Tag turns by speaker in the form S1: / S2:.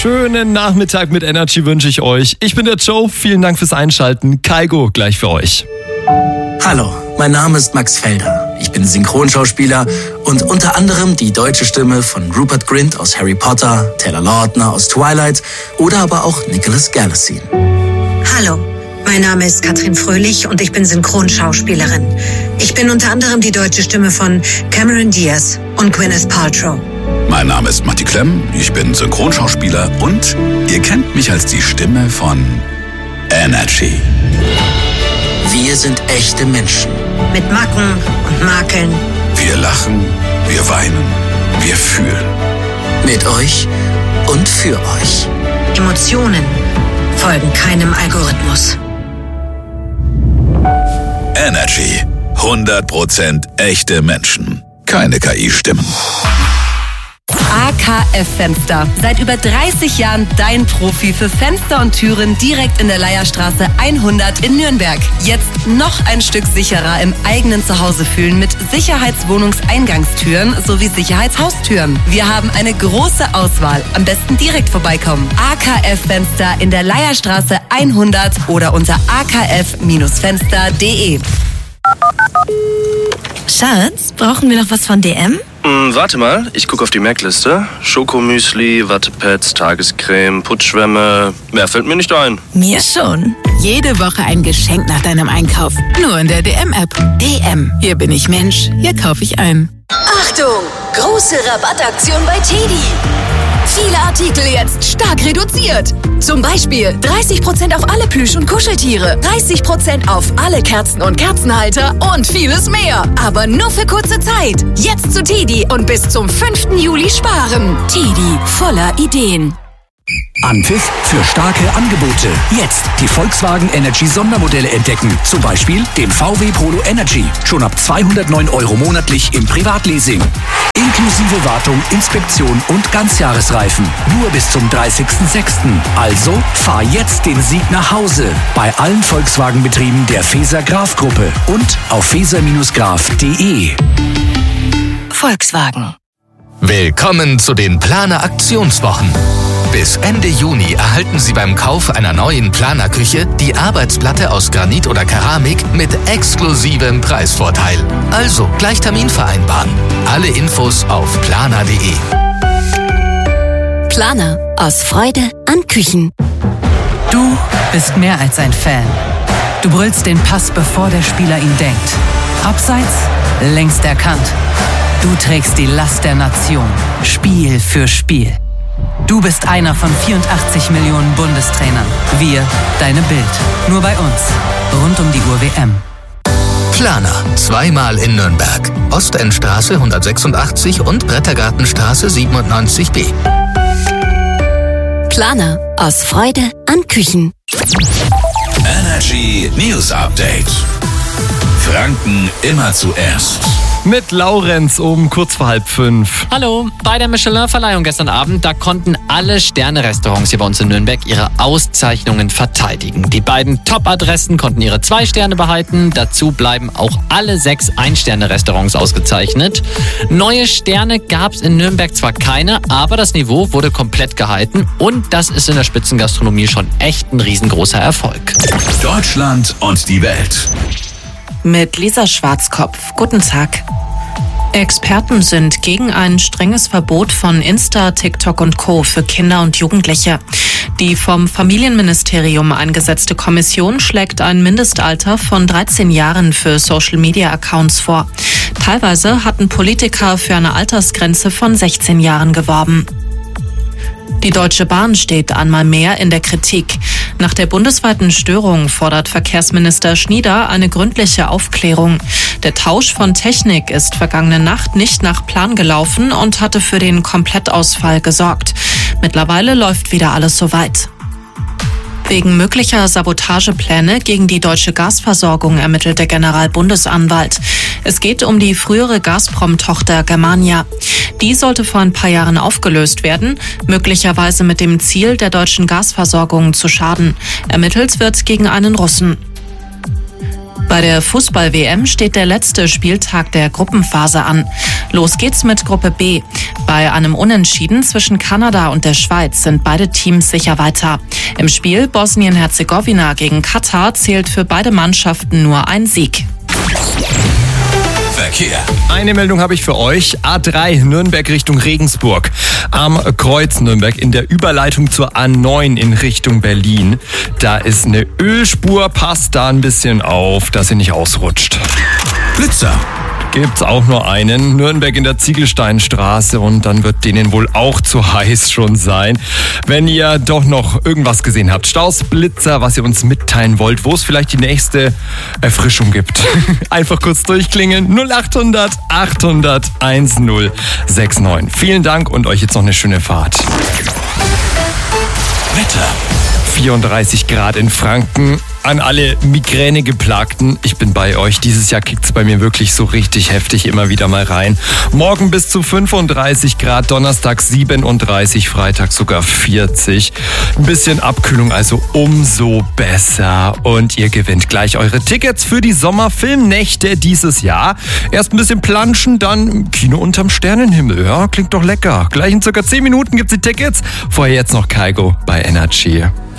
S1: schönen Nachmittag mit Energy wünsche ich euch. Ich bin der Joe, vielen Dank fürs Einschalten. Kaigo gleich für euch.
S2: Hallo, mein Name ist Max Felder. Ich bin Synchronschauspieler und unter anderem die deutsche Stimme von Rupert Grint aus Harry Potter, Taylor Lautner aus Twilight oder aber auch Nicholas Galitzine.
S3: Hallo, mein Name ist Katrin Fröhlich und ich bin Synchronschauspielerin. Ich bin unter anderem die deutsche Stimme von Cameron Diaz und Gwyneth Paltrow.
S4: Mein Name ist Matti Klemm, ich bin Synchronschauspieler und ihr kennt mich als die Stimme von Energy.
S2: Wir sind echte Menschen.
S3: Mit Macken und Makeln.
S4: Wir lachen, wir weinen, wir fühlen.
S2: Mit euch und für euch.
S3: Emotionen folgen keinem Algorithmus.
S4: Energy. 100% echte Menschen. Keine KI-Stimmen.
S5: AKF Fenster. Seit über 30 Jahren dein Profi für Fenster und Türen direkt in der Leierstraße 100 in Nürnberg. Jetzt noch ein Stück sicherer im eigenen Zuhause fühlen mit Sicherheitswohnungseingangstüren sowie Sicherheitshaustüren. Wir haben eine große Auswahl. Am besten direkt vorbeikommen. AKF Fenster in der Leierstraße 100 oder unter akf-fenster.de.
S6: Schatz, brauchen wir noch was von DM?
S7: Warte mal, ich gucke auf die Merkliste. Schokomüsli, Wattepads, Tagescreme, Putzschwämme. Mehr fällt mir nicht ein.
S6: Mir schon.
S8: Jede Woche ein Geschenk nach deinem Einkauf. Nur in der DM-App. DM. Hier bin ich Mensch. Hier kaufe ich ein.
S9: Achtung! Große Rabattaktion bei TEDi. Viele Artikel jetzt stark reduziert. Zum Beispiel 30% auf alle Plüsch- und Kuscheltiere, 30% auf alle Kerzen und Kerzenhalter und vieles mehr. Aber nur für kurze Zeit. Jetzt zu TEDi und bis zum 5. Juli sparen. TEDi, voller Ideen.
S10: Anpfiff für starke Angebote. Jetzt die Volkswagen Energy Sondermodelle entdecken. Zum Beispiel den VW Polo Energy. Schon ab 209 € monatlich im Privatleasing. Inklusive Wartung, Inspektion und Ganzjahresreifen. Nur bis zum 30.06. Also fahr jetzt den Sieg nach Hause. Bei allen Volkswagen-Betrieben der Feser-Graf-Gruppe und auf feser-graf.de.
S9: Volkswagen.
S11: Willkommen zu den Planer Aktionswochen. Bis Ende Juni erhalten Sie beim Kauf einer neuen Planerküche die Arbeitsplatte aus Granit oder Keramik mit exklusivem Preisvorteil. Also gleich Termin vereinbaren. Alle Infos auf planer.de.
S9: Planer. Aus Freude an Küchen.
S12: Du bist mehr als ein Fan. Du brüllst den Pass, bevor der Spieler ihn denkt. Abseits, längst erkannt. Du trägst die Last der Nation, Spiel für Spiel. Du bist einer von 84 Millionen Bundestrainern. Wir, deine Bild. Nur bei uns. Rund um die Uhr WM.
S11: Planer. Zweimal in Nürnberg. Ostendstraße 186 und Brettergartenstraße 97b.
S9: Planer. Aus Freude an Küchen.
S4: Energy News Update. Franken immer zuerst.
S1: Mit Laurenz um kurz vor 4:30.
S13: Hallo, bei der Michelin-Verleihung gestern Abend, da konnten alle Sterne-Restaurants hier bei uns in Nürnberg ihre Auszeichnungen verteidigen. Die beiden Top-Adressen konnten ihre 2 Sterne behalten. Dazu bleiben auch alle 6 Ein-Sterne-Restaurants ausgezeichnet. Neue Sterne gab es in Nürnberg zwar keine, aber das Niveau wurde komplett gehalten und das ist in der Spitzengastronomie schon echt ein riesengroßer Erfolg.
S4: Deutschland und die Welt.
S14: Mit Lisa Schwarzkopf. Guten Tag. Experten sind gegen ein strenges Verbot von Insta, TikTok und Co. für Kinder und Jugendliche. Die vom Familienministerium eingesetzte Kommission schlägt ein Mindestalter von 13 Jahren für Social-Media-Accounts vor. Teilweise hatten Politiker für eine Altersgrenze von 16 Jahren geworben. Die Deutsche Bahn steht einmal mehr in der Kritik. Nach der bundesweiten Störung fordert Verkehrsminister Schnieder eine gründliche Aufklärung. Der Tausch von Technik ist vergangene Nacht nicht nach Plan gelaufen und hatte für den Komplettausfall gesorgt. Mittlerweile läuft wieder alles soweit. Wegen möglicher Sabotagepläne gegen die deutsche Gasversorgung ermittelt der Generalbundesanwalt. Es geht um die frühere Gazprom-Tochter Germania. Die sollte vor ein paar Jahren aufgelöst werden, möglicherweise mit dem Ziel, der deutschen Gasversorgung zu schaden. Ermittelt wird gegen einen Russen. Bei der Fußball-WM steht der letzte Spieltag der Gruppenphase an. Los geht's mit Gruppe B. Bei einem Unentschieden zwischen Kanada und der Schweiz sind beide Teams sicher weiter. Im Spiel Bosnien-Herzegowina gegen Katar zählt für beide Mannschaften nur ein Sieg.
S4: Verkehr.
S1: Eine Meldung habe ich für euch. A3 Nürnberg Richtung Regensburg. Am Kreuz Nürnberg in der Überleitung zur A9 in Richtung Berlin. Da ist eine Ölspur, passt da ein bisschen auf, dass ihr nicht ausrutscht.
S4: Blitzer.
S1: Gibt's auch nur einen. Nürnberg in der Ziegelsteinstraße und dann wird denen wohl auch zu heiß schon sein. Wenn ihr doch noch irgendwas gesehen habt, Staus, Blitzer, was ihr uns mitteilen wollt, wo es vielleicht die nächste Erfrischung gibt. Einfach kurz durchklingen. 0800 800 1069. Vielen Dank und euch jetzt noch eine schöne Fahrt.
S4: Wetter.
S1: 34 Grad in Franken. An alle Migräne-Geplagten, ich bin bei euch. Dieses Jahr kickt's bei mir wirklich so richtig heftig immer wieder mal rein. Morgen bis zu 35 Grad, Donnerstag 37, Freitag sogar 40. Ein bisschen Abkühlung, also umso besser. Und ihr gewinnt gleich eure Tickets für die Sommerfilmnächte dieses Jahr. Erst ein bisschen planschen, dann Kino unterm Sternenhimmel. Ja, klingt doch lecker. Gleich in circa 10 Minuten gibt's die Tickets. Vorher jetzt noch Kaigo bei Energy.